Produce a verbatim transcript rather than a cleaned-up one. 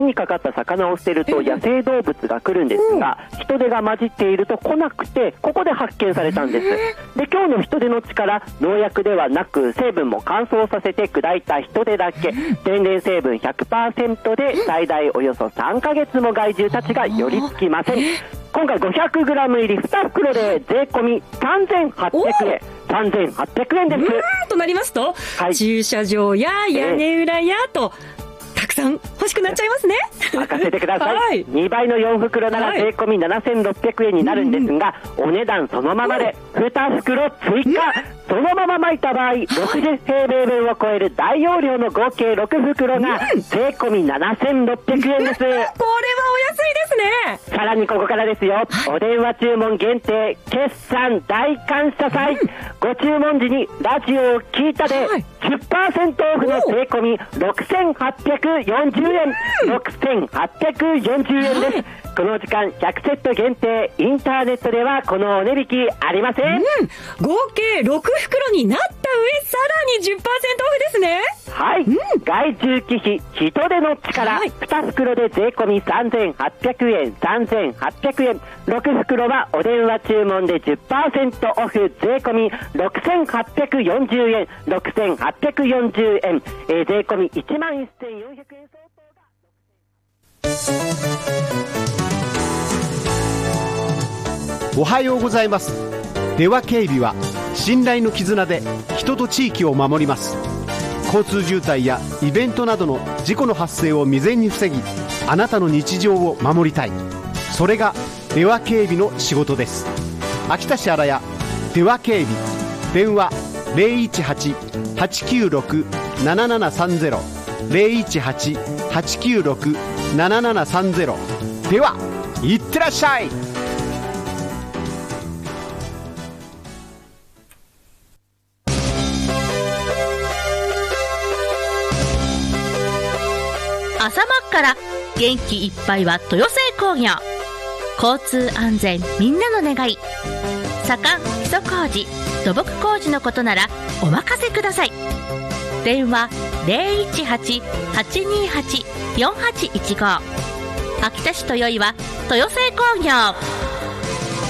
にかかった魚を捨てると野生動物が来るんですが、人手が混じっていると来なくて、ここで発見されたんです。で、今日の人手の力、農薬ではなく成分も乾燥させて砕いた人手だけ、天然成分 ひゃくパーセント で最大およそさんかげつも害獣たちが寄りつきません。今回 ごひゃくグラム 入りに袋で税込みさんぜんはっぴゃくえん、さんぜんはっぴゃくえんです。 うーんとなりますと、はい、駐車場や屋根裏やと、えーたくさん欲しくなっちゃいますね。 任せてください、はい、にばいのよん袋なら税込みななせんろっぴゃくえんになるんですが、うん、お値段そのままでに袋追加、うん、そのまま巻いた場合、はい、ろくじゅう平米分を超える大容量の合計ろく袋が税込みななせんろっぴゃくえんです。これはお安いですね。さらにここからですよ、お電話注文限定決算大感謝祭、うん、ご注文時にラジオを聞いたで、はい、じゅっパーセント オフの税込みろくせんはっぴゃくよんじゅうえん、ろくせんはっぴゃくよんじゅうえんです、はい、この時間ひゃくセット限定、インターネットではこのお値引きありません、うん、 合計ろく袋になった上、さらに じゅっパーセント オフですね。 はい、うん、害獣忌避人手の力、はい、に袋で税込みさんぜんはっぴゃくえん、さんぜんはっぴゃくえん、ろく袋はお電話注文で じゅっパーセント オフ、税込みろくせんはっぴゃくよんじゅうえん、ろくせんはっぴゃくよんじゅうえん、えー、税込みいちまんせんよんひゃくえん相当が。 おはようございます。出羽警備は信頼の絆で人と地域を守ります。交通渋滞やイベントなどの事故の発生を未然に防ぎ、あなたの日常を守りたい。それが出羽警備の仕事です。秋田市荒谷出羽警備、電話 ゼロいちはち はちきゅうろく ななななさんゼロ ゼロいちはち はちきゅうろく ななななさんゼロ。では、いってらっしゃい。 朝真っから元気いっぱいは豊成工業。交通安全みんなの願い。左官、基礎工事、土木工事のことならお任せください。電話 ゼロいちはち はちにはち よんはちいちご。秋田市豊岩豊成工業。